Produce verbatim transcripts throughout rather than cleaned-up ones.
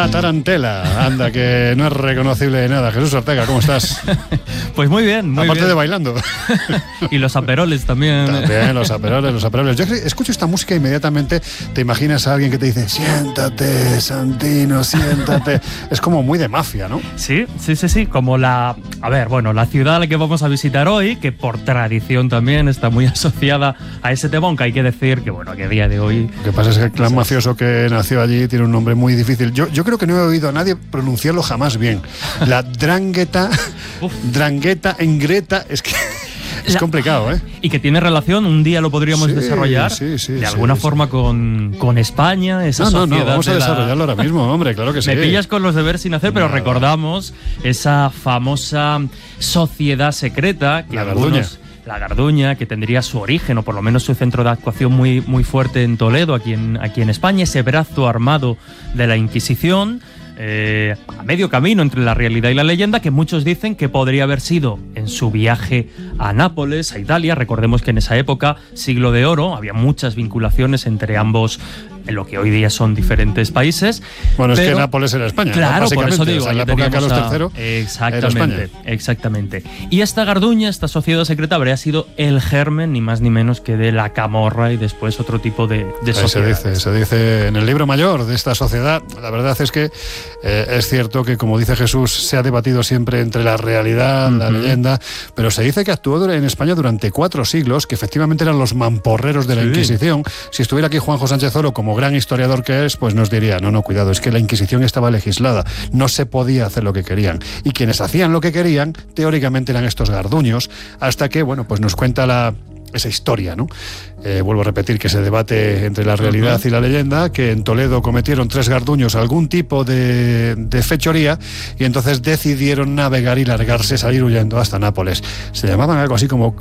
La tarantela, anda, que no es reconocible de nada. Jesús Ortega, ¿cómo estás? Pues muy bien, muy Aparte bien. de bailando. Y los aperoles también. También, los aperoles, los aperoles. Yo escucho esta música e inmediatamente te imaginas a alguien que te dice, siéntate, Santino, siéntate. Es como muy de mafia, ¿no? Sí, sí, sí, sí. Como la... A ver, bueno, la ciudad a la que vamos a visitar hoy, que por tradición también está muy asociada a ese tema, aunque hay que decir que, bueno, que a día de hoy... Lo que pasa es que el clan mafioso que nació allí tiene un nombre muy difícil. Yo, yo creo que no he oído a nadie pronunciarlo jamás bien. La Drangheta, Drangheta, Engreta, es que... Es La, complicado, ¿eh? Y que tiene relación, un día lo podríamos sí, desarrollar sí, sí, de alguna sí, forma sí. Con, con España, esa no, no, sociedad. No, vamos a de la... desarrollarlo ahora mismo, hombre, claro que sí. Me pillas con los deberes sin hacer, pero Nada. recordamos esa famosa sociedad secreta que La algunos... Garduña. La Garduña, que tendría su origen, o por lo menos su centro de actuación muy, muy fuerte en Toledo, aquí en, aquí en España, ese brazo armado de la Inquisición, eh, a medio camino entre la realidad y la leyenda, que muchos dicen que podría haber sido en su viaje a Nápoles, a Italia. Recordemos que en esa época, siglo de oro, había muchas vinculaciones entre ambos, en lo que hoy día son diferentes países. Bueno, es pero, que Nápoles era España, claro, ¿no? por eso digo, o sea, en la ahí época de Carlos teníamos a- tercero exactamente, era España. exactamente. Y esta Garduña, esta sociedad secreta, habría sido el germen, ni más ni menos que de la camorra y después otro tipo de, de Ahí se sociedades. dice, se dice en el libro mayor de esta sociedad. La verdad es que eh, es cierto que, como dice Jesús, se ha debatido siempre entre la realidad, uh-huh. la leyenda, pero se dice que actuó en España durante cuatro siglos, que efectivamente eran los mamporreros de la Sí. Inquisición. Si estuviera aquí Juanjo Sánchez Oro, como gran historiador que es, pues nos diría, no, no, cuidado, es que la Inquisición estaba legislada, no se podía hacer lo que querían. Y quienes hacían lo que querían, teóricamente eran estos garduños, hasta que, bueno, pues nos cuenta la... esa historia, ¿no? Eh, vuelvo a repetir que se debate entre la realidad uh-huh. y la leyenda, que en Toledo cometieron tres garduños algún tipo de, de fechoría y entonces decidieron navegar y largarse, salir huyendo hasta Nápoles. Se llamaban algo así como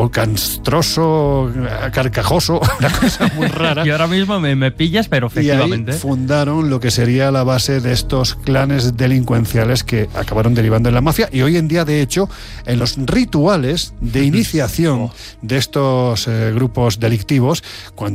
canstroso, carcajoso, una cosa muy rara. Y ahora mismo me, me pillas, pero efectivamente. Y ahí fundaron lo que sería la base de estos clanes delincuenciales que acabaron derivando en la mafia y hoy en día, de hecho, en los rituales de iniciación de estos eh, grupos delictivos, cuando